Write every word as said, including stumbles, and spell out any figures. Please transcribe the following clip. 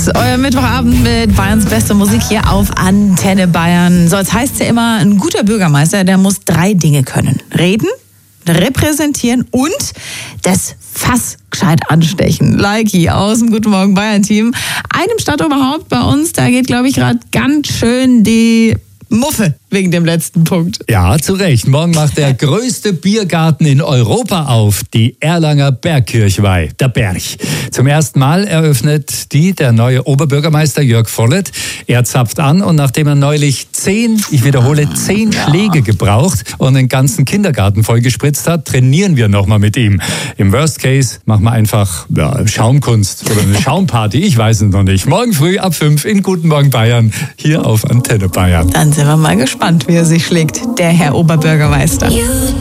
Euer Mittwochabend mit Bayerns bester Musik hier auf Antenne Bayern. So, jetzt heißt es ja immer, ein guter Bürgermeister, der muss drei Dinge können. Reden, repräsentieren und das Fass gescheit anstechen. Likey aus dem Guten Morgen Bayern Team. Einem Stadt überhaupt bei uns, da geht, glaube ich, gerade ganz schön die Muffe wegen dem letzten Punkt. Ja, zu Recht. Morgen macht der größte Biergarten in Europa auf, die Erlanger Bergkirchweih, der Berg. Zum ersten Mal eröffnet die der neue Oberbürgermeister Jörg Vollert. Er zapft an und nachdem er neulich zehn, ich wiederhole, zehn ja. Schläge gebraucht und den ganzen Kindergarten vollgespritzt hat, trainieren wir nochmal mit ihm. Im Worst Case machen wir einfach ja, Schaumkunst oder eine Schaumparty, ich weiß es noch nicht. Morgen früh ab fünf in Guten Morgen Bayern, hier auf Antenne Bayern. Dann sind wir mal gespannt, wie er sich schlägt, der Herr Oberbürgermeister.